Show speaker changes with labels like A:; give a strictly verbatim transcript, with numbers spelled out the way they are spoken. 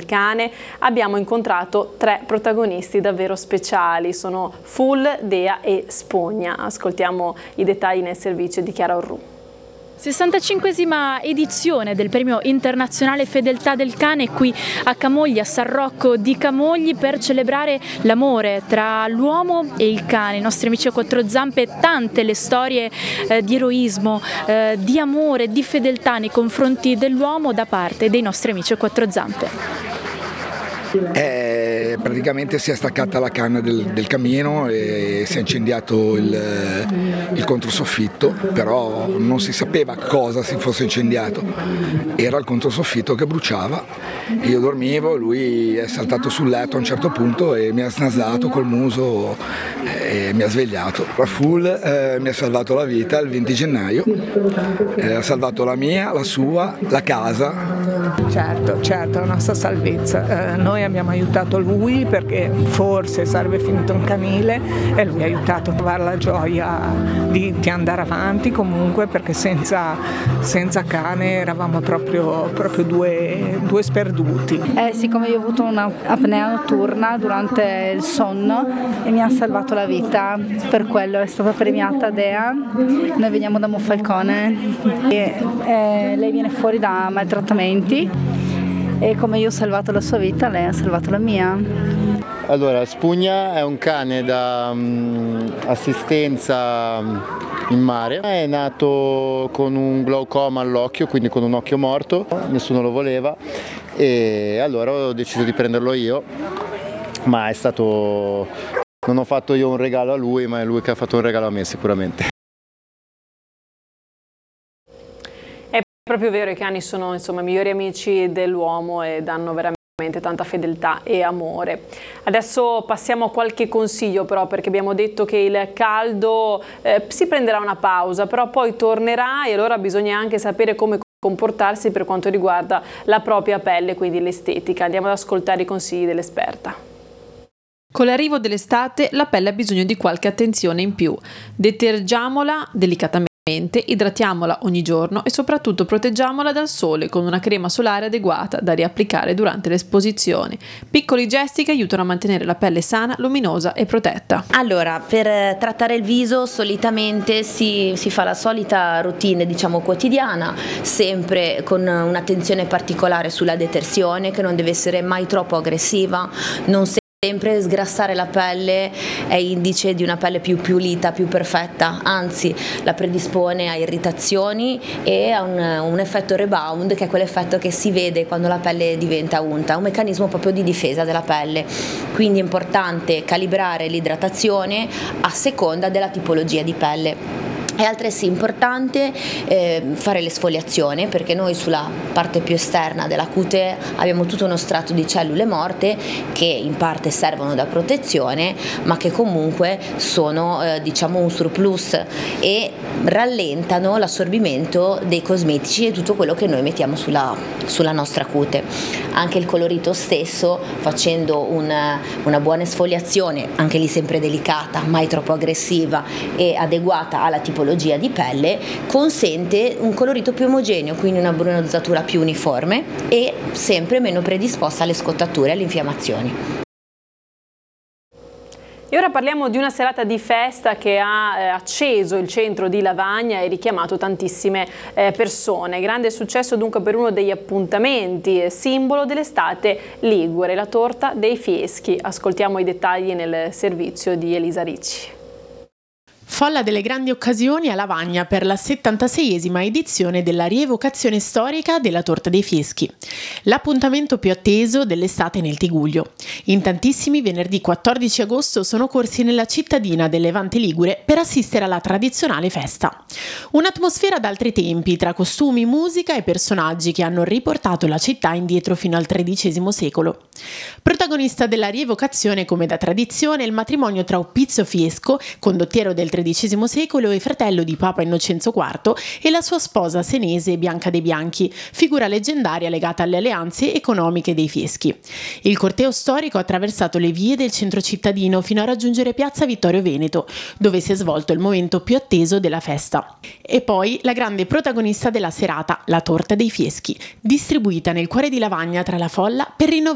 A: cane abbiamo incontrato tre protagonisti davvero speciali, sono Full, Dea e Spugna. Ascoltiamo i dettagli nel servizio di Chiara Orru.
B: sessantacinquesima edizione del premio internazionale Fedeltà del Cane qui a Camogli, a San Rocco di Camogli, per celebrare l'amore tra l'uomo e il cane. I nostri amici a quattro zampe, tante le storie eh, di eroismo, eh, di amore, di fedeltà nei confronti dell'uomo da parte dei nostri amici a quattro zampe.
C: Eh, praticamente si è staccata la canna del, del camino e si è incendiato il, il controsoffitto, però non si sapeva cosa si fosse incendiato, era il controsoffitto che bruciava. Io dormivo, lui è saltato sul letto a un certo punto e mi ha snasato col muso e mi ha svegliato. Full eh, mi ha salvato la vita il venti gennaio, eh, ha salvato la mia, la sua, la casa.
D: Certo, certo, la nostra salvezza. Eh, noi abbiamo aiutato lui perché forse sarebbe finito in canile e lui ha aiutato a trovare la gioia di, di andare avanti comunque, perché senza, senza cane eravamo proprio, proprio due, due sperduti.
E: Eh, siccome io ho avuto una apnea notturna durante il sonno e mi ha salvato la vita, per quello è stata premiata Dea. Noi veniamo da Monfalcone e eh, lei viene fuori da maltrattamenti. E come io ho salvato la sua vita, lei ha salvato la mia.
F: Allora, Spugna è un cane da um, assistenza in mare. È nato con un glaucoma all'occhio, quindi con un occhio morto, nessuno lo voleva e allora ho deciso di prenderlo io, ma è stato... non ho fatto io un regalo a lui, ma è lui che ha fatto un regalo a me sicuramente.
A: È proprio vero, i cani sono insomma i migliori amici dell'uomo e danno veramente tanta fedeltà e amore. Adesso passiamo a qualche consiglio però, perché abbiamo detto che il caldo eh, si prenderà una pausa, però poi tornerà e allora bisogna anche sapere come comportarsi per quanto riguarda la propria pelle, quindi l'estetica. Andiamo ad ascoltare i consigli dell'esperta.
G: Con l'arrivo dell'estate la pelle ha bisogno di qualche attenzione in più. Detergiamola delicatamente, idratiamola ogni giorno e soprattutto proteggiamola dal sole con una crema solare adeguata da riapplicare durante le esposizioni. Piccoli gesti che aiutano a mantenere la pelle sana, luminosa e protetta.
H: Allora, per trattare il viso solitamente si, si fa la solita routine, diciamo quotidiana, sempre con un'attenzione particolare sulla detersione, che non deve essere mai troppo aggressiva, non sempre sgrassare la pelle è indice di una pelle più pulita, più perfetta, anzi la predispone a irritazioni e a un, un effetto rebound, che è quell'effetto che si vede quando la pelle diventa unta, un meccanismo proprio di difesa della pelle. Quindi è importante calibrare l'idratazione a seconda della tipologia di pelle. È altresì importante eh, fare l'esfoliazione, perché noi sulla parte più esterna della cute abbiamo tutto uno strato di cellule morte che in parte servono da protezione, ma che comunque sono eh, diciamo un surplus e rallentano l'assorbimento dei cosmetici e tutto quello che noi mettiamo sulla, sulla nostra cute. Anche il colorito stesso, facendo una, una buona esfoliazione, anche lì sempre delicata, mai troppo aggressiva e adeguata alla tipologia di pelle, consente un colorito più omogeneo, quindi una brunozzatura più uniforme e sempre meno predisposta alle scottature e alle infiammazioni.
A: E ora parliamo di una serata di festa che ha eh, acceso il centro di Lavagna e richiamato tantissime eh, persone. Grande successo dunque per uno degli appuntamenti, eh, simbolo dell'estate ligure, la torta dei Fieschi. Ascoltiamo i dettagli nel servizio di Elisa Ricci.
I: Folla delle grandi occasioni a Lavagna per la settantaseiesima edizione della rievocazione storica della Torta dei Fieschi, l'appuntamento più atteso dell'estate nel Tigullio. In tantissimi venerdì quattordici agosto sono corsi nella cittadina del Levante Ligure per assistere alla tradizionale festa. Un'atmosfera d'altri tempi, tra costumi, musica e personaggi che hanno riportato la città indietro fino al tredicesimo secolo. Protagonista della rievocazione, come da tradizione, il matrimonio tra Oppizio Fiesco, condottiero del tredicesimo secolo e fratello di Papa Innocenzo quarto, e la sua sposa senese Bianca dei Bianchi, figura leggendaria legata alle alleanze economiche dei Fieschi. Il corteo storico ha attraversato le vie del centro cittadino fino a raggiungere piazza Vittorio Veneto, dove si è svolto il momento più atteso della festa. E poi la grande protagonista della serata, la Torta dei Fieschi, distribuita nel cuore di Lavagna tra la folla per rinnovare